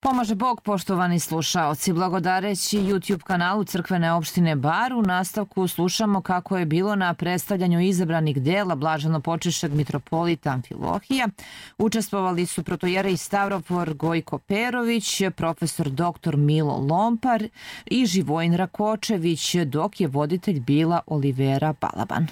Pomaže Bog, poštovani slušaoci. Blagodareći YouTube kanalu Crkvene opštine Bar, u nastavku slušamo kako je bilo na predstavljanju izabranih dela blaženopočivšeg mitropolita Amfilohija. Učestvovali su protojerej Stavrofor Gojko Perović, profesor dr. Milo Lompar i Živojin Rakočević, dok je voditelj bila Olivera Balaban.